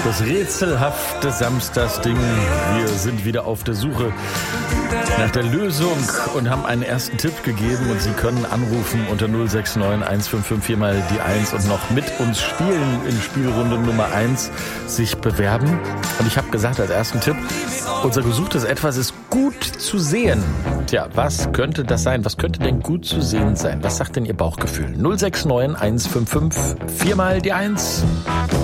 Das rätselhafte Samstagsding. Wir sind wieder auf der Suche nach der Lösung und haben einen ersten Tipp gegeben. Und Sie können anrufen unter 069 155 4 mal die 1 und noch mit uns spielen in Spielrunde Nummer 1, sich bewerben. Und ich habe gesagt als ersten Tipp, unser gesuchtes Etwas ist gut zu sehen. Tja, was könnte das sein? Was könnte denn gut zu sehen sein? Was sagt denn Ihr Bauchgefühl? 069 155 4 mal die 1.